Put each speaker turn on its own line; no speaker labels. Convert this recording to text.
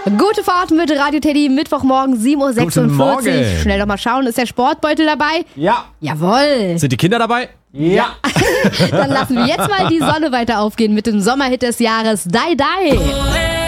Gute Fahrt mit Radio Teddy, Mittwochmorgen 7.46
Guten
Uhr.
Morgen.
Schnell doch mal schauen, ist der Sportbeutel dabei?
Ja.
Jawohl.
Sind die Kinder dabei?
Ja. Dann lassen wir jetzt mal die Sonne weiter aufgehen mit dem Sommerhit des Jahres, Die Die.